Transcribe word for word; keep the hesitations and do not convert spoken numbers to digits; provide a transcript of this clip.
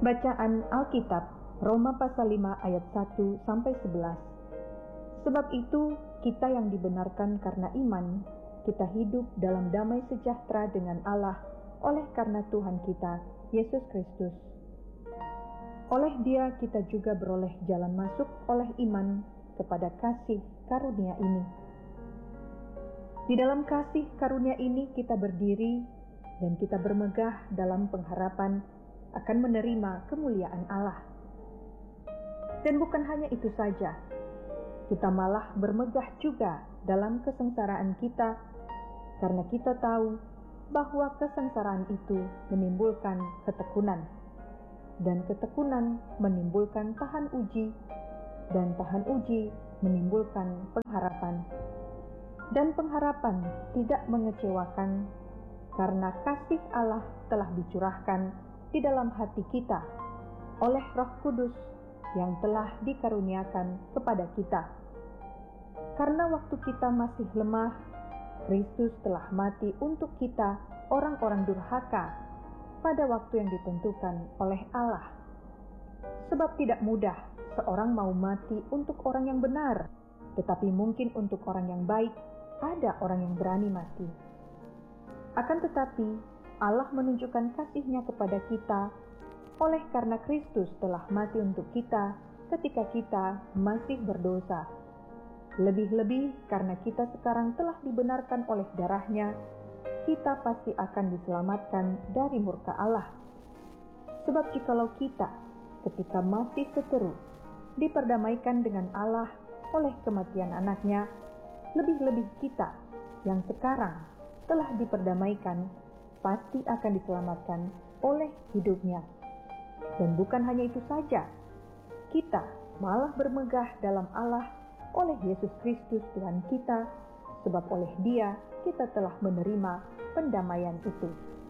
Bacaan Alkitab, Roma pasal lima ayat satu sampai sebelas. Sebab itu, kita yang dibenarkan karena iman, kita hidup dalam damai sejahtera dengan Allah oleh karena Tuhan kita, Yesus Kristus. Oleh Dia kita juga beroleh jalan masuk oleh iman kepada kasih karunia ini. Di dalam kasih karunia ini kita berdiri dan kita bermegah dalam pengharapan akan menerima kemuliaan Allah. Dan bukan hanya itu saja, kita malah bermegah juga dalam kesengsaraan kita, karena kita tahu bahwa kesengsaraan itu menimbulkan ketekunan, dan ketekunan menimbulkan tahan uji, dan tahan uji menimbulkan pengharapan. Dan pengharapan tidak mengecewakan, karena kasih Allah telah dicurahkan di dalam hati kita oleh Roh Kudus yang telah dikaruniakan kepada kita. Karena waktu kita masih lemah, Kristus telah mati untuk kita, orang-orang durhaka, pada waktu yang ditentukan oleh Allah. Sebab tidak mudah seorang mau mati untuk orang yang benar, tetapi mungkin untuk orang yang baik ada orang yang berani mati. Akan tetapi Allah menunjukkan kasih-Nya kepada kita oleh karena Kristus telah mati untuk kita ketika kita masih berdosa. Lebih-lebih karena kita sekarang telah dibenarkan oleh darah-Nya, kita pasti akan diselamatkan dari murka Allah. Sebab jikalau kita ketika masih seteru diperdamaikan dengan Allah oleh kematian anak-Nya, lebih-lebih kita yang sekarang telah diperdamaikan pasti akan diselamatkan oleh hidupnya. Dan bukan hanya itu saja, kita malah bermegah dalam Allah oleh Yesus Kristus Tuhan kita, sebab oleh Dia kita telah menerima pendamaian itu.